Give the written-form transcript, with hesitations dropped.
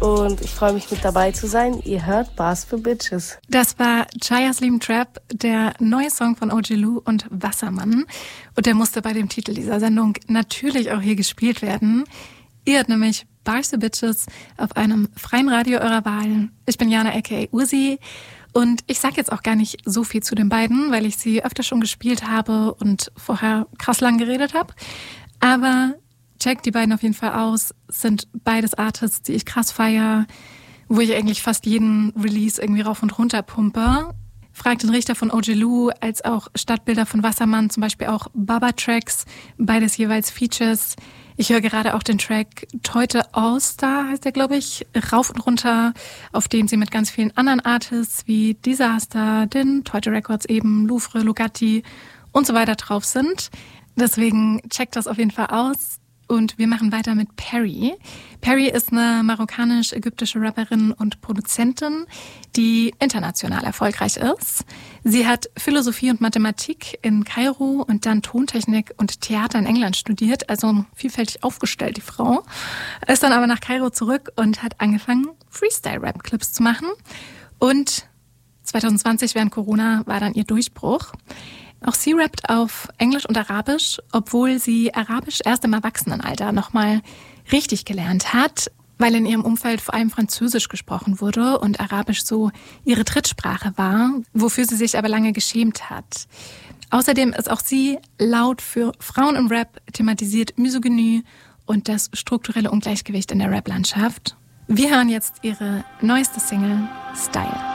und ich freue mich, mit dabei zu sein. Ihr hört Bars für Bitches. Das war Chaya Slim Trap, der neue Song von Ojelou und Wassermann. Und der musste bei dem Titel dieser Sendung natürlich auch hier gespielt werden. Ihr hört nämlich Bars für Bitches auf einem freien Radio eurer Wahl. Ich bin Jana aka Ursi. Und ich sag jetzt auch gar nicht so viel zu den beiden, weil ich sie öfter schon gespielt habe und vorher krass lang geredet habe. Aber checkt die beiden auf jeden Fall aus. Es sind beides Artists, die ich krass feiere, wo ich eigentlich fast jeden Release irgendwie rauf und runter pumpe. Fragt den Richter von Ojelou als auch Stadtbilder von Wassermann, zum Beispiel auch Baba-Tracks, beides jeweils Features. Ich höre gerade auch den Track Teute All-Star, heißt der, glaube ich, rauf und runter, auf dem sie mit ganz vielen anderen Artists wie Disaster, den Teute Records eben, Louvre, Lugatti und so weiter drauf sind. Deswegen checkt das auf jeden Fall aus. Und wir machen weiter mit Perry. Perry ist eine marokkanisch-ägyptische Rapperin und Produzentin, die international erfolgreich ist. Sie hat Philosophie und Mathematik in Kairo und dann Tontechnik und Theater in England studiert, also vielfältig aufgestellt, die Frau. Ist dann aber nach Kairo zurück und hat angefangen, Freestyle-Rap-Clips zu machen. Und 2020 während Corona war dann ihr Durchbruch. Auch sie rappt auf Englisch und Arabisch, obwohl sie Arabisch erst im Erwachsenenalter nochmal richtig gelernt hat, weil in ihrem Umfeld vor allem Französisch gesprochen wurde und Arabisch so ihre Trittsprache war, wofür sie sich aber lange geschämt hat. Außerdem ist auch sie laut für Frauen im Rap, thematisiert Misogynie und das strukturelle Ungleichgewicht in der Rap-Landschaft. Wir hören jetzt ihre neueste Single, Style.